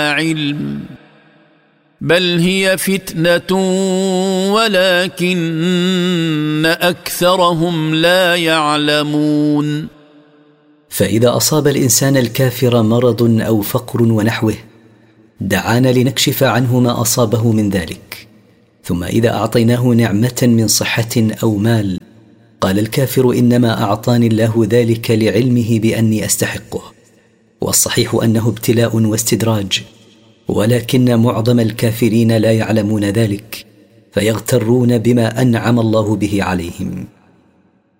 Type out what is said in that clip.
علم بل هي فتنة ولكن أكثرهم لا يعلمون. فإذا أصاب الإنسان الكافر مرض أو فقر ونحوه دعانا لنكشف عنه ما أصابه من ذلك، ثم إذا أعطيناه نعمة من صحة أو مال قال الكافر إنما أعطاني الله ذلك لعلمه بأني أستحقه، والصحيح أنه ابتلاء واستدراج، ولكن معظم الكافرين لا يعلمون ذلك فيغترون بما أنعم الله به عليهم.